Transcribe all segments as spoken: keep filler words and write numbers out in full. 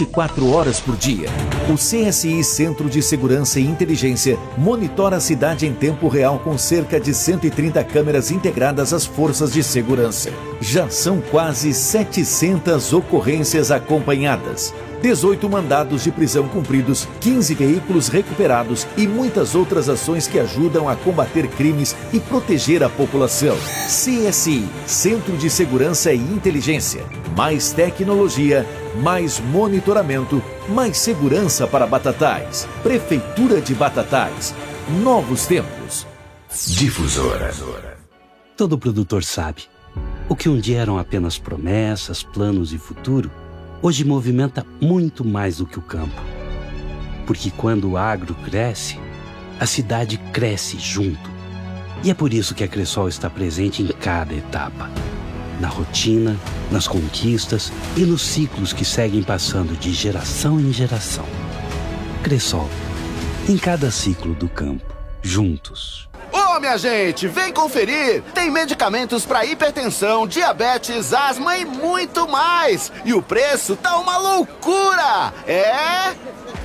vinte e quatro horas por dia. O C S I Centro de Segurança e Inteligência monitora a cidade em tempo real com cerca de cento e trinta câmeras integradas às forças de segurança. Já são quase setecentas ocorrências acompanhadas, dezoito mandados de prisão cumpridos, quinze veículos recuperados e muitas outras ações que ajudam a combater crimes e proteger a população. C S I, Centro de Segurança e Inteligência. Mais tecnologia, mais monitoramento, mais segurança para Batatais. Prefeitura de Batatais. Novos tempos. Difusora. Todo produtor sabe. O que um dia eram apenas promessas, planos e futuro, hoje movimenta muito mais do que o campo. Porque quando o agro cresce, a cidade cresce junto. E é por isso que a Cressol está presente em cada etapa. Na rotina, nas conquistas e nos ciclos que seguem passando de geração em geração. Cressol, em cada ciclo do campo, juntos. Ô, minha gente, vem conferir! Tem medicamentos para hipertensão, diabetes, asma e muito mais! E o preço tá uma loucura! É...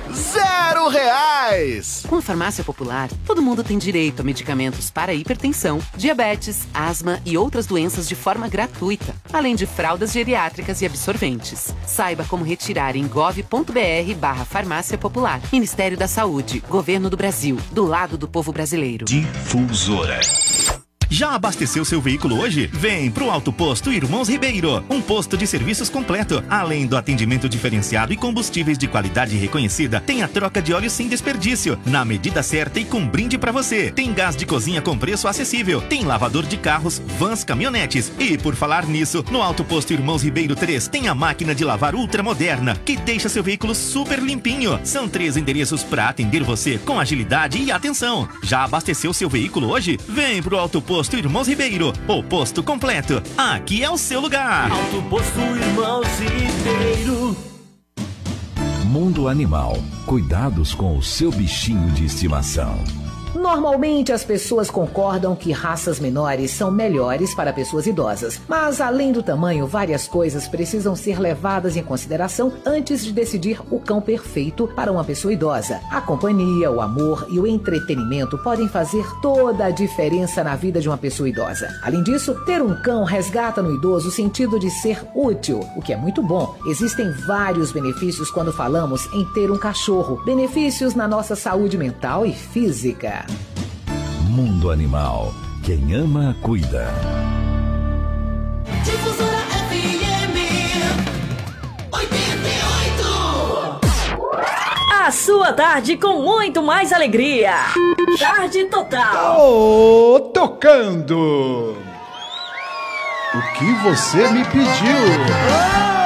zero reais! Com a Farmácia Popular, todo mundo tem direito a medicamentos para hipertensão, diabetes, asma e outras doenças de forma gratuita, além de fraldas geriátricas e absorventes. Saiba como retirar em gov.br barra Farmácia Popular. Ministério da Saúde, Governo do Brasil, do lado do povo brasileiro. Difusora. Já abasteceu seu veículo hoje? Vem pro Auto Posto Irmãos Ribeiro, um posto de serviços completo. Além do atendimento diferenciado e combustíveis de qualidade reconhecida, tem a troca de óleo sem desperdício, na medida certa e com brinde pra você. Tem gás de cozinha com preço acessível, tem lavador de carros, vans, caminhonetes. E por falar nisso, no Auto Posto Irmãos Ribeiro três tem a máquina de lavar ultramoderna, que deixa seu veículo super limpinho. São três endereços pra atender você com agilidade e atenção. Já abasteceu seu veículo hoje? Vem pro Auto Posto Posto Irmãos Ribeiro, o posto completo. Aqui é o seu lugar. Auto Posto Irmãos Ribeiro. Mundo Animal. Cuidados com o seu bichinho de estimação. Normalmente as pessoas concordam que raças menores são melhores para pessoas idosas, mas além do tamanho, várias coisas precisam ser levadas em consideração antes de decidir o cão perfeito para uma pessoa idosa. A companhia, o amor e o entretenimento podem fazer toda a diferença na vida de uma pessoa idosa. Além disso, ter um cão resgata no idoso o sentido de ser útil, o que é muito bom. Existem vários benefícios quando falamos em ter um cachorro. Benefícios na nossa saúde mental e física. Mundo Animal. Quem ama, cuida. Difusora F M oitenta e oito. A sua tarde com muito mais alegria. Tarde total. Oh, tocando. O que você me pediu?